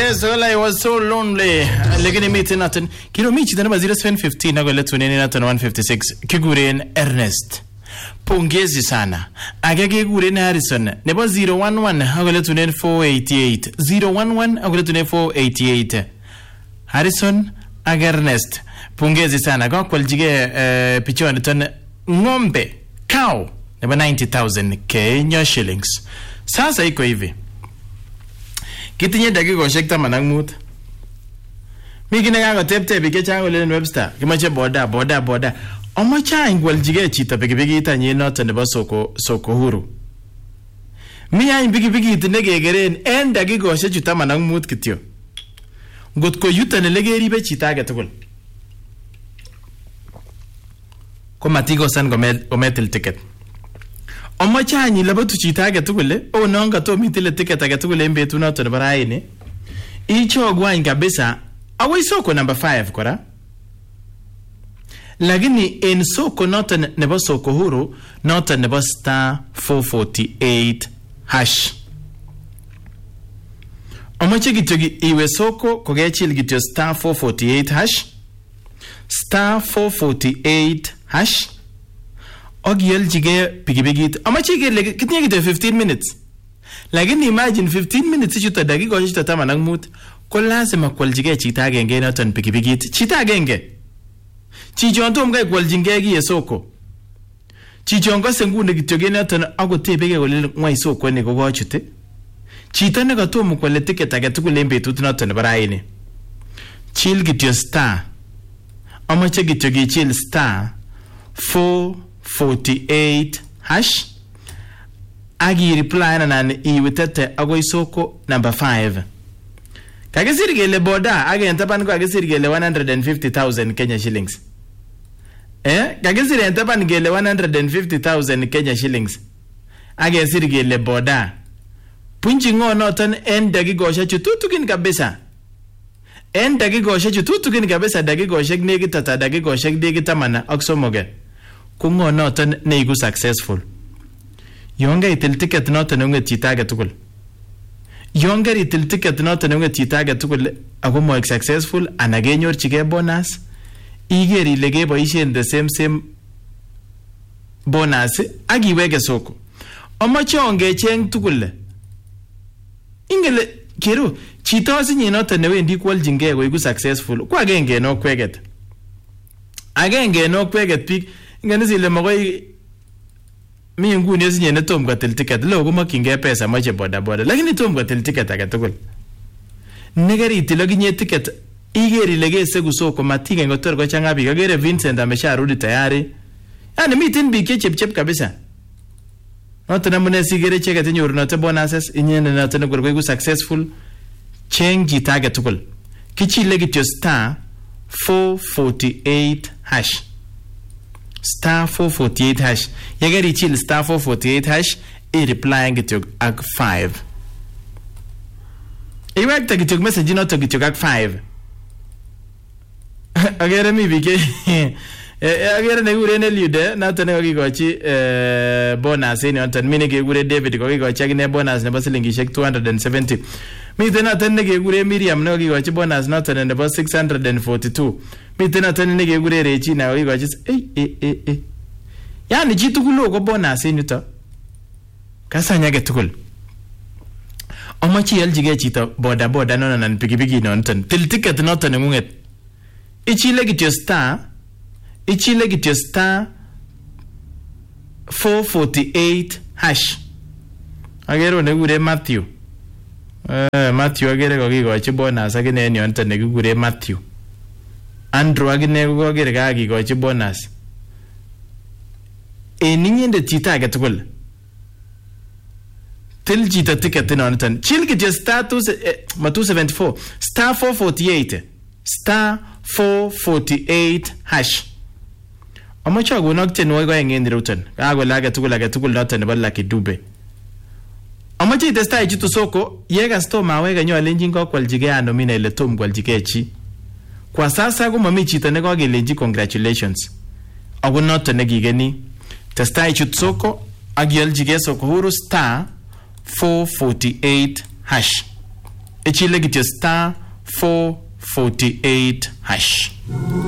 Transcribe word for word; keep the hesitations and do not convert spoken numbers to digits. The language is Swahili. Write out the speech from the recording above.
Yes, well, I was so lonely. Lakini miti natin. Kilo michi tana zero seven fifteen na gole tuneni natin one fifty-six. Kiguren Ernest. Pongezi sana. Agage guren Harrison. Nebo zero one one agole tuneni four eighty-eight. zero one one agole tuneni four eighty-eight. Harrison ag Ernest. Pongezi sana. Kwa kwaljige uh, pichoni ton ngombe. Cow. Nebo ninety thousand Kenya shillings. Sasa iko hivi. Kitinye dakikoshek taman ak mut. Mi kine kakotepte biik chechang olelen Webster. Kimache boda boda boda. Omoche any kwaljige chito pikipikit anyin noton nebo soko soko huru. Mi any pikipikit nekekeren en dakikoshek chu taman ak mut kityo. Ngot ko yuton ele keribe chito age tugul. Ko matikosan kometil ticket. Omoche any ilabatu chito age tugul o non katom itile ticket age tugul en betut noton nebo raini. Ichogwany kabisa away soko number five kora. Lakini en soko noton nebo soko huru noton nebo star four forty-eight hash. Omoche kityo iwe soko kokechil kityo star four forty-eight hash. Star four forty-eight hash. Ogielchige pikipikit. Amache kele kitinye kityo fifteen minutes. Lakini imagine fifteen minutes chuto dakikoshek chuto taman ak mut ko lazima kwaljige chito agenge noton pikipikit. Chito agenge. Chichon tom kai kwaljingee kiye soko. Chichon kose nguni kityo kenoton akotebege kole ngwai soko ni kokochute. Chito ne katom kwale ticket age tugul en betut noton nebo raini. Chill kityo star. Amache kityo kichill star four forty-eight hash. Agi reply na nan iwitete agoi soko number five. Kagesir gele boda age entapan ko kagesir gele one hundred fifty thousand Kenya shillings. Eh? Kagesir entapan gele one hundred fifty thousand Kenya shillings. Age sir gele boda. Punchi ngo noton en dakikoshek chu tutukin kabisa. En dakikoshek chu tutukin kabisa dakikoshek nekit ata dakikoshek nekit taman ak somoge. Kungo noton neigu successful. Yonga itil ticket noton nunge chito age tugul. Yonga itil ticket noton nunge chito age tugul ako moek successful ana kenyorchige bonus. Iger ile keboisien the same same bonus ak iweke soko. Omoche ongecheng tugul. Ingele kero chito asinye noton newendi kwaljingee koigu successful. Ko agenge no kweget. Agenge no kweget big. Ngani zile magoi mi nguni asinye ne tom kwatil ticket lo ko makinge pesa mache boda boda lakini tom kwatil ticket age tugul. Negeri tiloginye ticket igeri legese kusoko matinge ngotor ko changa biik agere Vincent amesharudi tayari. Yani miten biik che chepchep kabisa. Noton amune sigere cheket inyoru noton bonuses inyene noton ko successful cheng chito age tugul. Kichile kityo star four forty-eight hash. Star four forty-eight hash. Yageri chill star four forty-eight hash. I reply kityo ag five. Iwek ta kityo message noto kityo ag five. Agere mi bike. Agere ne gure ne liude noto ne kokikochi bonus en noton mini ke gure David kokikochi agine bonus nebo silingishek two hundred seventy. Miten noton ne ke gure Miriam ne kokikochi bonus noton nebo six hundred forty-two. Miten noton ne ke gure Regina kokikochi eh eh eh eh. Yani chi tugul ko bonus en yuto. Kasanya ke tugul. Omochi eljige chito boda boda nonon nan pikipiki noton. Til ticket noton ngunget. Ichile kityo star Ichile kityo star four forty-eight hash. Agero ne gure Matthew. Eh Matthew agere kokikochi bonus agine en yonton ne kigure Matthew. Andrew agine kokere kakikochi bonus. En inyende chito age tugul. Til chito ticket noton. Chill kityo star two seventy-four star four forty-eight star four forty-eight hash. Omoche agonok tenwoik oeng en iruton. Kakole age tugul age tugul noton nebo Lucky Dube. Omoche itestai ichutu soko yekas tom aweke nyolenjin kokwaljige ano mina ile tom kwaljige chi. Kwa sasa ko mami chito ne kokelenji congratulations. Ako noton nekigeni. Testai ichutu soko ak ialchige soko huru star four forty-eight hash. ichile kityo star four forty-eight hash.